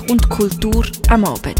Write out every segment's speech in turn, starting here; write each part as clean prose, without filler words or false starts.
und Kultur am Abend.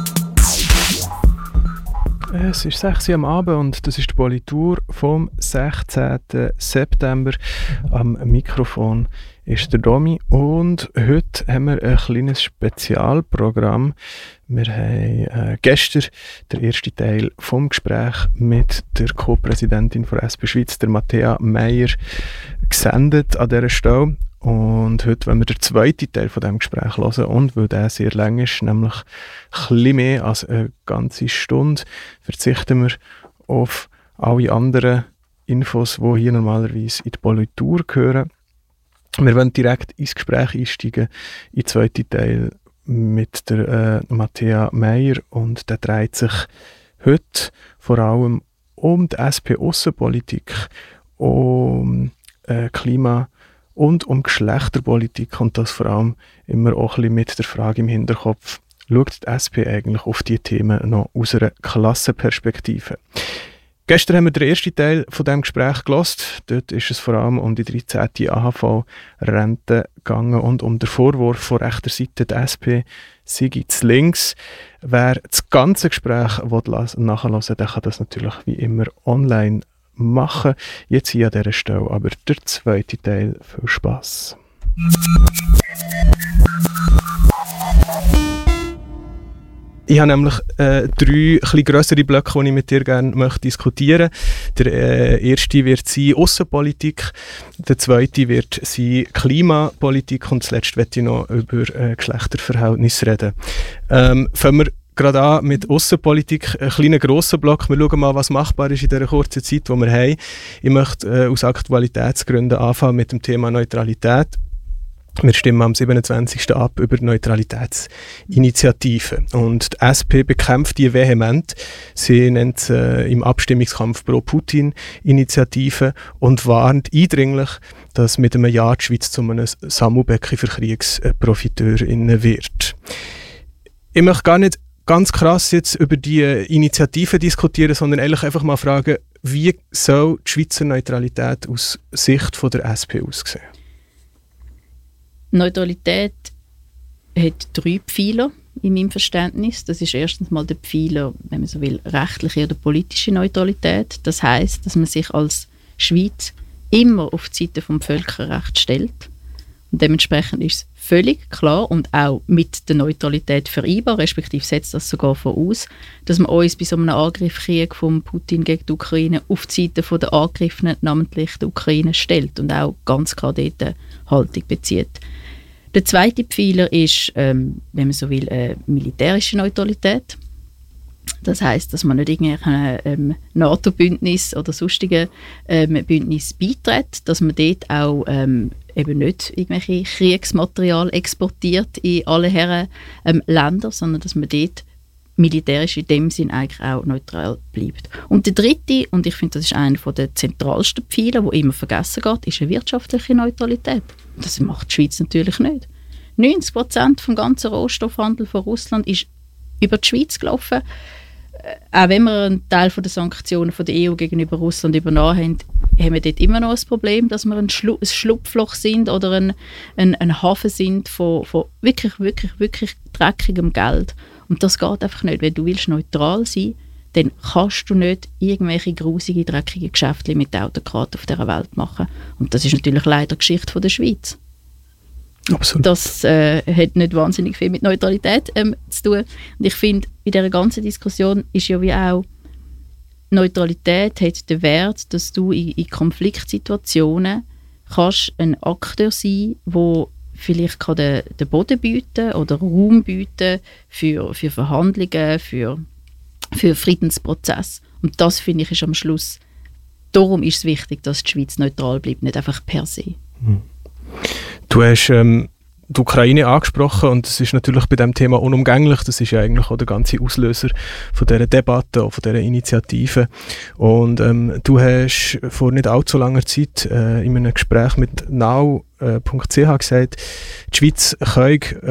Es ist 6 Uhr am Abend und das ist die Politur vom 16. September. Am Mikrofon ist der Domi und heute haben wir ein kleines Spezialprogramm. Wir haben gestern den ersten Teil vom Gespräch mit der Co-Präsidentin von SP Schweiz, der Matthäa Meier, gesendet an dieser Stelle. Und heute wollen wir den zweiten Teil von diesem Gespräch hören. Und weil der sehr lang ist, nämlich ein bisschen mehr als eine ganze Stunde, verzichten wir auf alle anderen Infos, die hier normalerweise in die Politur gehören. Wir wollen direkt ins Gespräch einsteigen, in den zweiten Teil mit der Matthäa Meier. Und der dreht sich heute vor allem um die SP-Aussenpolitik, um Klima- und um Geschlechterpolitik, und das vor allem immer auch ein bisschen mit der Frage im Hinterkopf, schaut die SP eigentlich auf diese Themen noch aus einer Klassenperspektive. Gestern haben wir den ersten Teil von diesem Gespräch gehört. Dort ist es vor allem um die 13. AHV-Rente gegangen und um den Vorwurf von rechter Seite der SP sei zu links. Wer das ganze Gespräch nachhören will, der kann das natürlich wie immer online machen. Jetzt hier an dieser Stelle aber der zweite Teil. Viel Spass. Ich habe nämlich 3 etwas grössere Blöcke, die ich mit dir gerne diskutieren möchte. Der erste wird sein Aussenpolitik, der zweite wird sein Klimapolitik und zuletzt möchte ich noch über Geschlechterverhältnisse reden. Fangen wir gerade an mit Aussenpolitik, einen kleinen grossen Block. Wir schauen mal, was machbar ist in dieser kurzen Zeit, die wir haben. Ich möchte aus Aktualitätsgründen anfangen mit dem Thema Neutralität. Wir stimmen am 27. ab über die Neutralitätsinitiative. Und die SP bekämpft die vehement. Sie nennt es im Abstimmungskampf Pro-Putin-Initiative und warnt eindringlich, dass mit einem Jahr die Schweiz zu einem Sammelbecken für Kriegsprofiteurinnen wird. Ich möchte gar nicht ganz krass jetzt über die Initiative diskutieren, sondern ehrlich einfach mal fragen, wie soll die Schweizer Neutralität aus Sicht von der SP aussehen? Neutralität hat 3 Pfeiler in meinem Verständnis. Das ist erstens mal der Pfeiler, wenn man so will, rechtliche oder politische Neutralität. Das heisst, dass man sich als Schweiz immer auf die Seite vom Völkerrecht stellt. Und dementsprechend ist es völlig klar und auch mit der Neutralität vereinbar, respektive setzt das sogar voraus, dass man uns bei so einem Angriffskrieg von Putin gegen die Ukraine auf die Seite der Angegriffenen, namentlich der Ukraine, stellt und auch ganz klar dort eine Haltung bezieht. Der zweite Pfeiler ist, wenn man so will, militärische Neutralität. Das heisst, dass man nicht irgendeinem NATO-Bündnis oder sonstigen Bündnis beitritt, dass man dort auch eben nicht irgendwelche Kriegsmaterial exportiert in alle Herren Länder, sondern dass man dort militärisch in dem Sinn eigentlich auch neutral bleibt. Und der dritte, und ich finde, das ist einer der zentralsten Pfeiler, der immer vergessen geht, ist eine wirtschaftliche Neutralität. Das macht die Schweiz natürlich nicht. 90% vom ganzen Rohstoffhandel von Russland ist über die Schweiz gelaufen. Auch wenn wir einen Teil der Sanktionen von der EU gegenüber Russland übernommen haben wir dort immer noch ein Problem, dass wir ein Schlupfloch sind oder ein Hafen sind von wirklich, wirklich, wirklich dreckigem Geld. Und das geht einfach nicht. Wenn du willst neutral sein, dann kannst du nicht irgendwelche grusige, dreckige Geschäfte mit den Autokraten auf dieser Welt machen. Und das ist natürlich leider die Geschichte der Schweiz. Absolut. Das hat nicht wahnsinnig viel mit Neutralität zu tun. Und ich finde, in dieser ganzen Diskussion ist ja wie auch, Neutralität hat den Wert, dass du in Konfliktsituationen kannst ein Akteur sein, der vielleicht kann den Boden bieten oder Raum bieten für Verhandlungen, für Friedensprozess. Und das, finde ich, ist am Schluss, darum ist es wichtig, dass die Schweiz neutral bleibt, nicht einfach per se. Du hast die Ukraine angesprochen und das ist natürlich bei diesem Thema unumgänglich. Das ist ja eigentlich auch der ganze Auslöser von dieser Debatte, auch von dieser Initiative. Und du hast vor nicht allzu langer Zeit in einem Gespräch mit now.ch gesagt, die Schweiz kann